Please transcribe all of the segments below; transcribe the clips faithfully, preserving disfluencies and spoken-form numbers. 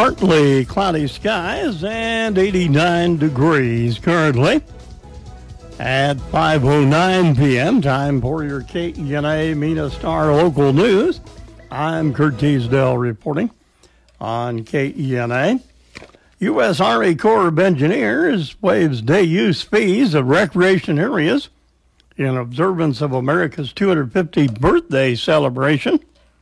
partly cloudy skies and eighty-nine degrees currently at five oh nine p.m. Time for your K E N A Mena Star local news. I'm Kurt Teasdale reporting on K E N A. U S Army Corps of Engineers waives day use fees at recreation areas in observance of America's two hundred fiftieth birthday celebration.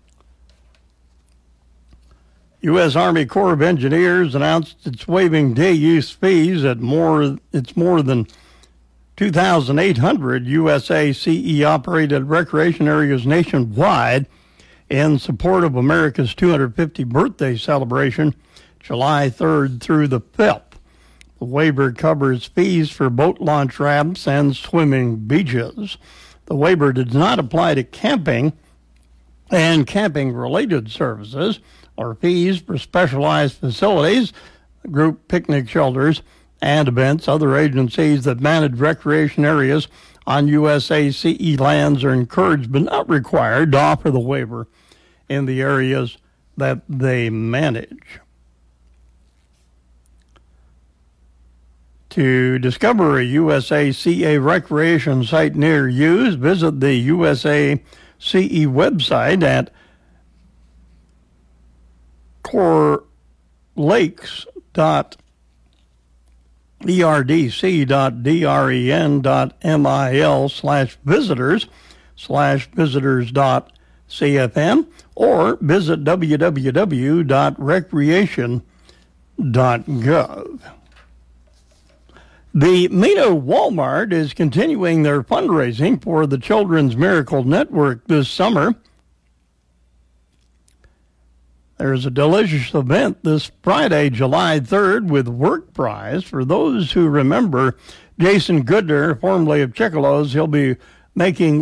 U S Army Corps of Engineers announced it's waiving day use fees at more it's more than two thousand eight hundred U S A C E operated recreation areas nationwide in support of America's two hundred fiftieth birthday celebration, July third through the fifth. The waiver covers fees for boat launch ramps and swimming beaches. The waiver does not apply to camping and camping-related services or fees for specialized facilities, group picnic shelters, and events. Other agencies that manage recreation areas on U S A C E lands are encouraged but not required to offer the waiver in the areas that they manage. To discover a U S A C E recreation site near you, visit the U S A C E website at core lakes dot E R D C dot D R E N dot M I L slash visitors slash visitors dot C F M or visit w w w dot recreation dot gov. The Mena Walmart is continuing their fundraising for the Children's Miracle Network this summer. There's a delicious event this Friday, July third, with work prize. For those who remember Jason Goodner, formerly of Chickalos, he'll be making